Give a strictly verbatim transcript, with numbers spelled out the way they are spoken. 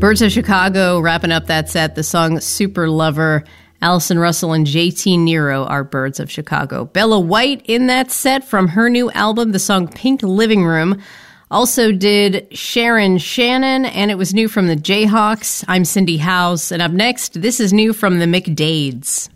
Birds of Chicago wrapping up that set, the song Super Lover. Allison Russell and J T Nero are Birds of Chicago. Bella White in that set from her new album, the song Pink Living Room. Also did Sharon Shannon, and it was new from the Jayhawks. I'm Cindy House. And up next, this is new from the McDades.